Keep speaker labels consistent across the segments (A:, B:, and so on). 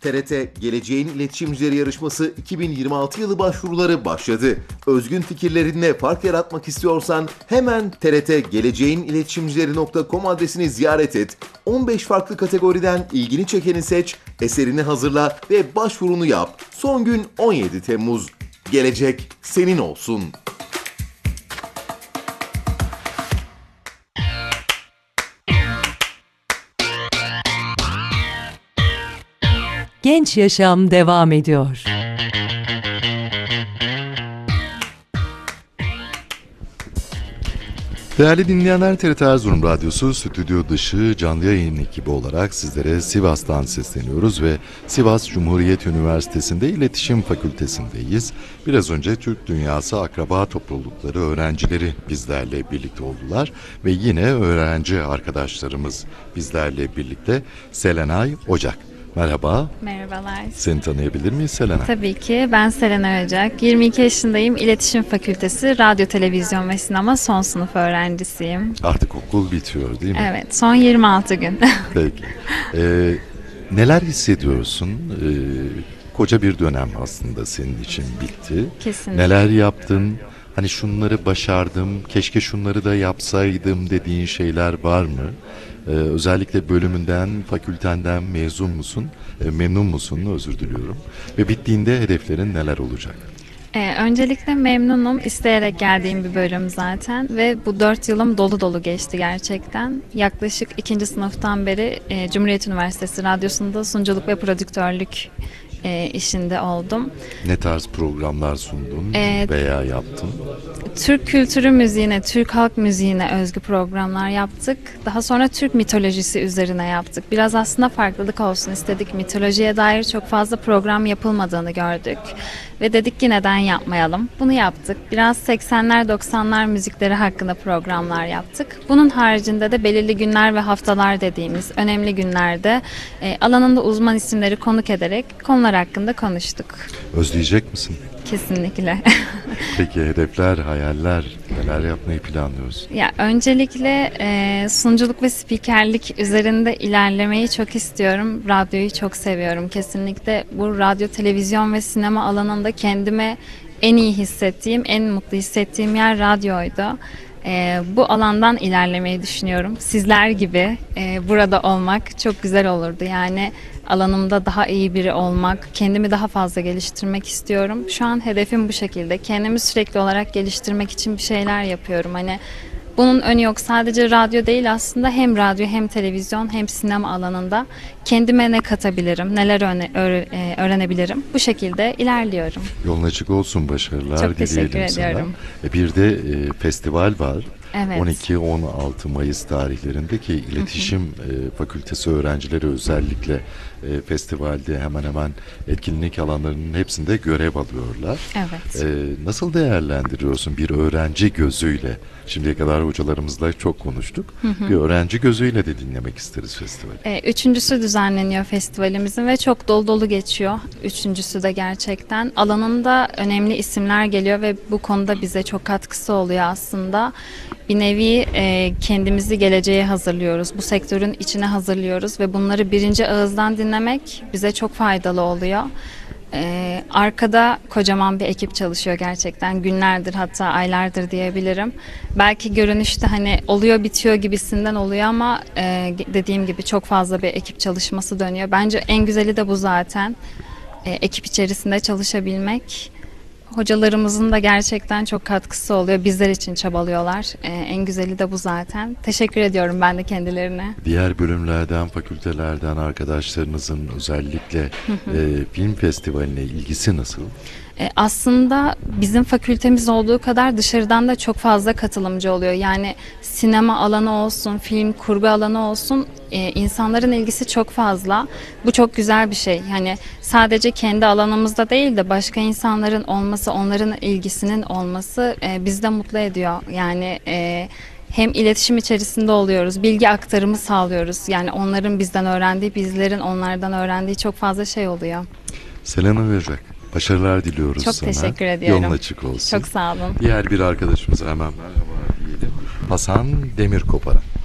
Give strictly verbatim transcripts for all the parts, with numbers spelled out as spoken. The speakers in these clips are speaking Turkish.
A: T R T Geleceğin İletişimcileri Yarışması iki bin yirmi altı yılı başvuruları başladı. Özgün fikirlerinle fark yaratmak istiyorsan hemen T R T geleceğin iletişimcileri nokta com adresini ziyaret et. on beş farklı kategoriden ilgini çekeni seç, eserini hazırla ve başvurunu yap. Son gün on yedi Temmuz. Gelecek senin olsun.
B: Genç Yaşam devam ediyor.
C: Değerli dinleyenler, T R T Erzurum Radyosu stüdyo dışı canlı yayın ekibi olarak sizlere Sivas'tan sesleniyoruz ve Sivas Cumhuriyet Üniversitesi'nde İletişim Fakültesindeyiz. Biraz önce Türk Dünyası Akraba Toplulukları öğrencileri bizlerle birlikte oldular ve yine öğrenci arkadaşlarımız bizlerle birlikte. Selenay Ocak. Merhaba.
D: Merhabalar.
C: Seni tanıyabilir miyiz Selena?
D: Tabii ki. Ben Selenay Ocak. yirmi iki yaşındayım. İletişim Fakültesi Radyo, Televizyon ve Sinema son sınıf öğrencisiyim.
C: Artık okul bitiyor değil mi?
D: Evet. Son yirmi altı gün.
C: Peki. Ee, neler hissediyorsun? Ee, koca bir dönem aslında senin için bitti.
D: Kesinlikle.
C: Neler yaptın? Hani şunları başardım, keşke şunları da yapsaydım dediğin şeyler var mı? Ee, özellikle bölümünden, fakültenden mezun musun, e, memnun musun, özür diliyorum. Ve bittiğinde hedeflerin neler olacak?
D: Ee, öncelikle memnunum. İsteyerek geldiğim bir bölüm zaten ve bu dört yılım dolu dolu geçti gerçekten. Yaklaşık ikinci sınıftan beri e, Cumhuriyet Üniversitesi Radyosu'nda sunuculuk ve prodüktörlük e, işinde oldum.
C: Ne tarz programlar sundun
D: Ee,
C: veya yaptın?
D: Türk kültürü müziğine, Türk halk müziğine özgü programlar yaptık. Daha sonra Türk mitolojisi üzerine yaptık. Biraz aslında farklılık olsun istedik. Mitolojiye dair çok fazla program yapılmadığını gördük. Ve dedik ki neden yapmayalım? Bunu yaptık. Biraz seksenler doksanlar müzikleri hakkında programlar yaptık. Bunun haricinde de belirli günler ve haftalar dediğimiz önemli günlerde e, alanında uzman isimleri konuk ederek konular hakkında konuştuk.
C: Özleyecek misin?
D: Kesinlikle.
C: Peki hedefler, hayaller, neler yapmayı planlıyorsun?
D: Ya öncelikle e, sunuculuk ve spikerlik üzerinde ilerlemeyi çok istiyorum. Radyoyu çok seviyorum. Kesinlikle bu radyo, televizyon ve sinema alanında kendime en iyi hissettiğim, en mutlu hissettiğim yer radyoydu. E, bu alandan ilerlemeyi düşünüyorum. Sizler gibi e, burada olmak çok güzel olurdu. Yani alanımda daha iyi biri olmak, kendimi daha fazla geliştirmek istiyorum. Şu an hedefim bu şekilde. Kendimi sürekli olarak geliştirmek için bir şeyler yapıyorum. Hani bunun önü yok. Sadece radyo değil aslında, hem radyo hem televizyon hem sinema alanında kendime ne katabilirim, neler öğre- öğre- öğrenebilirim. Bu şekilde ilerliyorum.
C: Yolun açık olsun, başarılar
D: Çok teşekkür
C: dileyelim sana.
D: ediyorum.
C: E bir de e, festival var.
D: Evet.
C: on iki on altı Mayıs tarihlerindeki İletişim e, Fakültesi öğrencileri özellikle e, festivalde hemen hemen etkinlik alanlarının hepsinde görev alıyorlar.
D: Evet.
C: E, nasıl değerlendiriyorsun bir öğrenci gözüyle? Şimdiye kadar hocalarımızla çok konuştuk. Hı hı. Bir öğrenci gözüyle de dinlemek isteriz festivali.
D: E, üçüncüsü düzenleniyor festivalimizin ve çok dolu dolu geçiyor. Üçüncüsü de gerçekten. Alanında önemli isimler geliyor ve bu konuda bize çok katkısı oluyor aslında. Bir nevi e, kendimizi geleceğe hazırlıyoruz. Bu sektörün içine hazırlıyoruz ve bunları birinci ağızdan dinlemek bize çok faydalı oluyor. Ee, arkada kocaman bir ekip çalışıyor gerçekten, günlerdir hatta aylardır diyebilirim. Belki görünüşte hani oluyor bitiyor gibisinden oluyor ama e, dediğim gibi çok fazla bir ekip çalışması dönüyor. Bence en güzeli de bu zaten. E, ekip içerisinde çalışabilmek. Hocalarımızın da gerçekten çok katkısı oluyor. Bizler için çabalıyorlar. Ee, en güzeli de bu zaten. Teşekkür ediyorum ben de kendilerine.
C: Diğer bölümlerden, fakültelerden arkadaşlarınızın özellikle e, film festivaline ilgisi nasıl?
D: E, aslında bizim fakültemiz olduğu kadar dışarıdan da çok fazla katılımcı oluyor. Yani sinema alanı olsun, film kurgu alanı olsun, e, insanların ilgisi çok fazla. Bu çok güzel bir şey. Yani sadece kendi alanımızda değil de başka insanların olması, onların ilgisinin olması e, bizi de mutlu ediyor. Yani e, hem iletişim içerisinde oluyoruz, bilgi aktarımı sağlıyoruz. Yani onların bizden öğrendiği, bizlerin onlardan öğrendiği çok fazla şey oluyor.
C: Selena Ocak, başarılar diliyoruz
D: çok
C: sana.
D: Çok teşekkür ediyorum.
C: Yolun açık olsun.
D: Çok sağ olun.
C: Diğer bir arkadaşımıza hemen merhaba diyelim. Hasan Demirkoparan.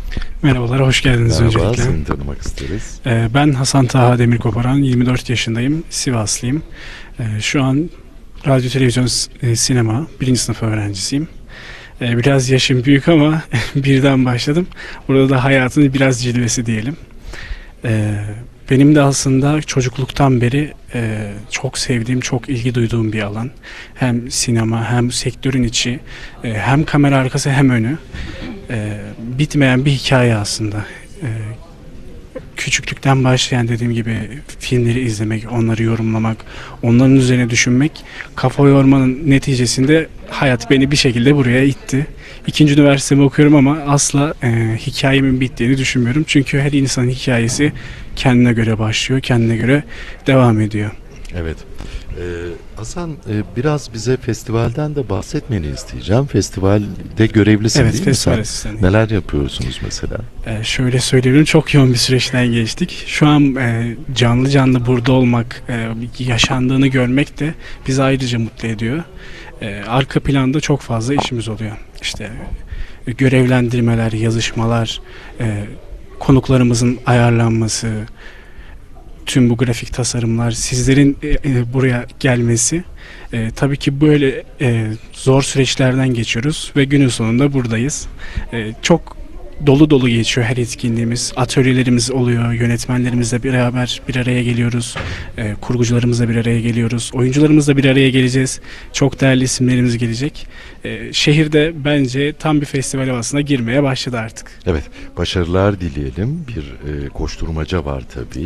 E: Merhabalar, hoş geldiniz
C: Merhaba,
E: öncelikle.
C: seni tanımak isteriz.
E: Ee, ben Hasan Taha Demirkoparan, yirmi dört yaşındayım, Sivaslıyım. Ee, şu an radyo, televizyon, e, sinema birinci sınıf öğrencisiyim. Ee, biraz yaşım büyük ama birden başladım. Burada da hayatın biraz cilvesi diyelim. Ee, benim de aslında çocukluktan beri e, çok sevdiğim, çok ilgi duyduğum bir alan. Hem sinema, hem sektörün içi, e, hem kamera arkası hem önü. E, bitmeyen bir hikaye aslında. E, küçüklükten başlayan dediğim gibi filmleri izlemek, onları yorumlamak, onların üzerine düşünmek, kafa yormanın neticesinde hayat beni bir şekilde buraya itti. İkinci üniversitemi okuyorum ama asla e, hikayemin bittiğini düşünmüyorum. Çünkü her insanın hikayesi kendine göre başlıyor, kendine göre devam ediyor.
C: Evet. Ee, Hasan, e, biraz bize festivalden de bahsetmeni isteyeceğim. Festivalde görevlisin
E: Evet,
C: değil mi
E: festival
C: sen?
E: asistanıyım.
C: Neler yapıyorsunuz mesela?
E: Ee, şöyle söyleyebilirim, çok yoğun bir süreçten geçtik. Şu an e, canlı canlı burada olmak, e, yaşandığını görmek de bizi ayrıca mutlu ediyor. E, arka planda çok fazla işimiz oluyor. İşte e, görevlendirmeler, yazışmalar, e, konuklarımızın ayarlanması, tüm bu grafik tasarımlar, sizlerin e, e, buraya gelmesi. E, tabii ki böyle e, zor süreçlerden geçiyoruz ve günün sonunda buradayız. E, çok dolu dolu geçiyor her etkinliğimiz. Atölyelerimiz oluyor. Yönetmenlerimizle beraber bir araya geliyoruz. E, kurgucularımızla bir araya geliyoruz. Oyuncularımızla bir araya geleceğiz. Çok değerli isimlerimiz gelecek. E, şehirde bence tam bir festival havasına girmeye başladı artık.
C: Evet, başarılar dileyelim. Bir e, koşturmaca var tabii.